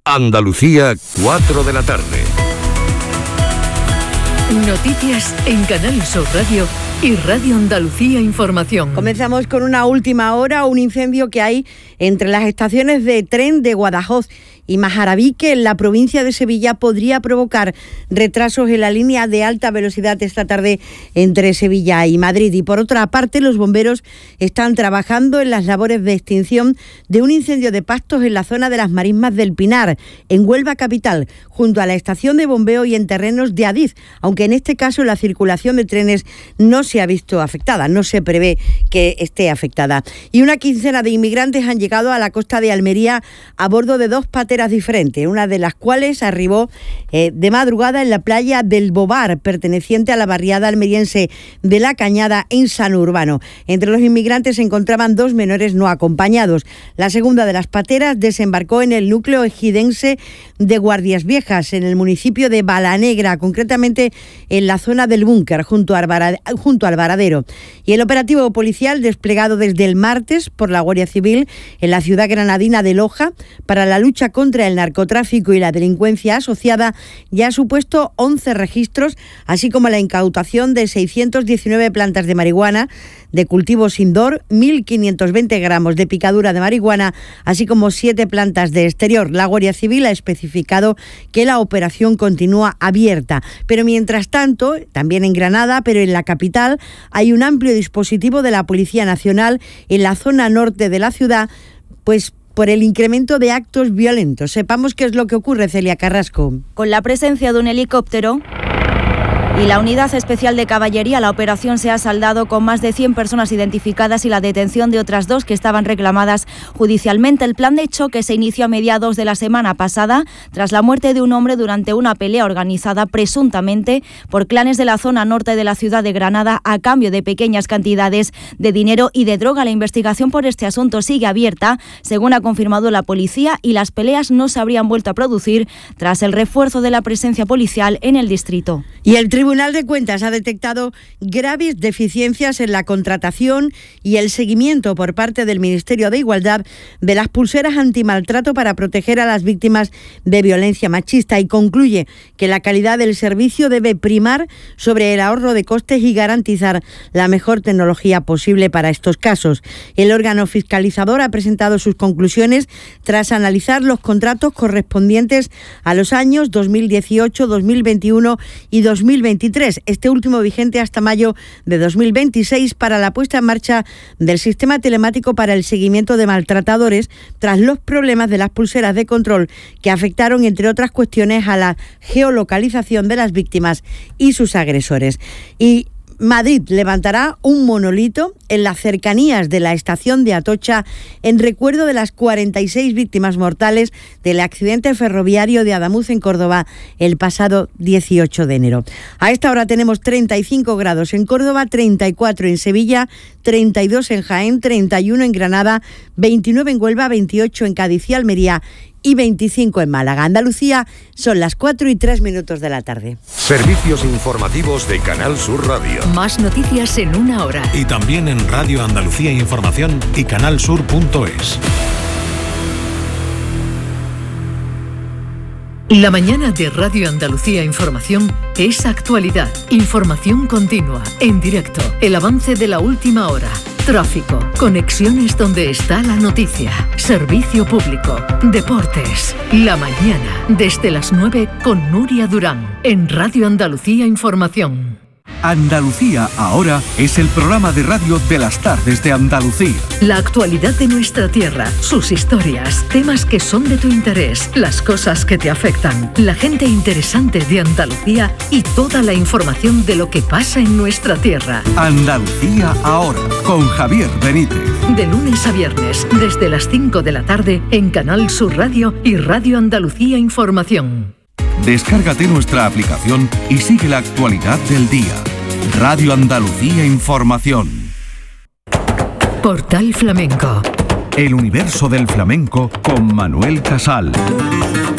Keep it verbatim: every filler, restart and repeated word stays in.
Andalucía, cuatro de la tarde. Noticias en Canal Sur Radio y Radio Andalucía Información. Comenzamos con una última hora, un incendio que hay entre las estaciones de tren de Guadajoz y Majarabique, en la provincia de Sevilla, podría provocar retrasos en la línea de alta velocidad esta tarde entre Sevilla y Madrid. Y por otra parte, los bomberos están trabajando en las labores de extinción de un incendio de pastos en la zona de las Marismas del Pinar, en Huelva capital, junto a la estación de bombeo y en terrenos de Adif, aunque en este caso la circulación de trenes no se ha visto afectada, no se prevé que esté afectada. Y una quincena de inmigrantes han llegado a la costa de Almería a bordo de dos pateras diferentes, una de las cuales arribó eh, de madrugada en la playa del Bobar, perteneciente a la barriada almeriense de La Cañada, en San Urbano. Entre los inmigrantes se encontraban dos menores no acompañados. La segunda de las pateras desembarcó en el núcleo ejidense de Guardias Viejas, en el municipio de Balanegra, concretamente en la zona del Búnker, junto al, Vara, junto al Varadero. Y el operativo policial, desplegado desde el martes por la Guardia Civil en la ciudad granadina de Loja para la lucha contra el narcotráfico y la delincuencia asociada, ya ha supuesto once registros, así como la incautación de seiscientas diecinueve plantas de marihuana de cultivos indoor, mil quinientos veinte gramos de picadura de marihuana, así como siete plantas de exterior. La Guardia Civil ha especificado que la operación continúa abierta. Pero mientras tanto, también en Granada, pero en la capital, hay un amplio dispositivo de la Policía Nacional en la zona norte de la ciudad, pues por el incremento de actos violentos. Sepamos qué es lo que ocurre, Celia Carrasco. Con la presencia de un helicóptero y la Unidad Especial de Caballería, la operación se ha saldado con más de cien personas identificadas y la detención de otras dos que estaban reclamadas judicialmente. El plan de choque se inició a mediados de la semana pasada tras la muerte de un hombre durante una pelea organizada presuntamente por clanes de la zona norte de la ciudad de Granada a cambio de pequeñas cantidades de dinero y de droga. La investigación por este asunto sigue abierta, según ha confirmado la policía, y las peleas no se habrían vuelto a producir tras el refuerzo de la presencia policial en el distrito. Y el Tribunal de Cuentas ha detectado graves deficiencias en la contratación y el seguimiento por parte del Ministerio de Igualdad de las pulseras antimaltrato para proteger a las víctimas de violencia machista, y concluye que la calidad del servicio debe primar sobre el ahorro de costes y garantizar la mejor tecnología posible para estos casos. El órgano fiscalizador ha presentado sus conclusiones tras analizar los contratos correspondientes a los años dos mil dieciocho, dos mil veintiuno y dos mil veintitrés, este último vigente hasta mayo de dos mil veintiséis, para la puesta en marcha del sistema telemático para el seguimiento de maltratadores tras los problemas de las pulseras de control que afectaron, entre otras cuestiones, a la geolocalización de las víctimas y sus agresores. Y Madrid levantará un monolito en las cercanías de la estación de Atocha en recuerdo de las cuarenta y seis víctimas mortales del accidente ferroviario de Adamuz en Córdoba el pasado dieciocho de enero. A esta hora tenemos treinta y cinco grados en Córdoba, treinta y cuatro en Sevilla, treinta y dos en Jaén, treinta y uno en Granada, veintinueve en Huelva, veintiocho en Cádiz y Almería y veinticinco en Málaga. Andalucía, son las cuatro y tres minutos de la tarde. Servicios informativos de Canal Sur Radio. Más noticias en una hora. Y también en Radio Andalucía Información y canalsur punto es. La mañana de Radio Andalucía Información es actualidad, información continua, en directo, el avance de la última hora, tráfico, conexiones donde está la noticia, servicio público, deportes. La mañana, desde las nueve con Nuria Durán, en Radio Andalucía Información. Andalucía Ahora es el programa de radio de las tardes de Andalucía. La actualidad de nuestra tierra, sus historias, temas que son de tu interés, las cosas que te afectan, la gente interesante de Andalucía y toda la información de lo que pasa en nuestra tierra. Andalucía Ahora, con Javier Benítez. De lunes a viernes, desde las cinco de la tarde, en Canal Sur Radio y Radio Andalucía Información. Descárgate nuestra aplicación y sigue la actualidad del día. Radio Andalucía Información. Portal Flamenco. El universo del flamenco con Manuel Casal.